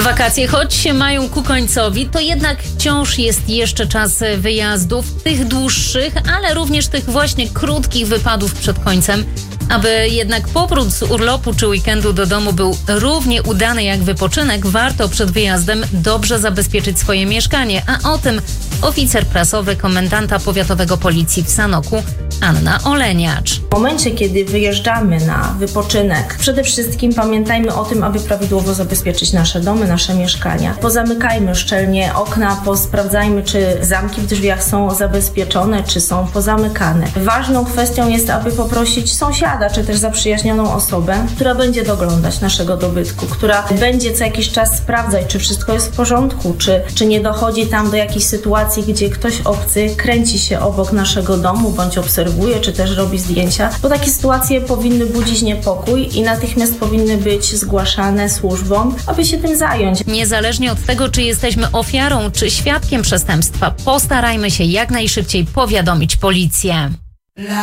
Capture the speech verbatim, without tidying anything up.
Wakacje, choć się mają ku końcowi, to jednak wciąż jest jeszcze czas wyjazdów, tych dłuższych, ale również tych właśnie krótkich wypadów przed końcem, aby jednak powrót z urlopu czy weekendu do domu był równie udany jak wypoczynek, warto przed wyjazdem dobrze zabezpieczyć swoje mieszkanie, a o tym oficer prasowy komendanta powiatowego policji w Sanoku Anna Oleniacz. W momencie, kiedy wyjeżdżamy na wypoczynek, przede wszystkim pamiętajmy o tym, aby prawidłowo zabezpieczyć nasze domy, nasze mieszkania. Pozamykajmy szczelnie okna, posprawdzajmy, czy zamki w drzwiach są zabezpieczone, czy są pozamykane. Ważną kwestią jest, aby poprosić sąsiada, czy też zaprzyjaźnioną osobę, która będzie doglądać naszego dobytku, która będzie co jakiś czas sprawdzać, czy wszystko jest w porządku, czy, czy nie dochodzi tam do jakiejś sytuacji, gdzie ktoś obcy kręci się obok naszego domu, bądź obserwuje, czy też robi zdjęcia, bo takie sytuacje powinny budzić niepokój i natychmiast powinny być zgłaszane służbom, aby się tym zająć. Niezależnie od tego, czy jesteśmy ofiarą, czy świadkiem przestępstwa, postarajmy się jak najszybciej powiadomić policję.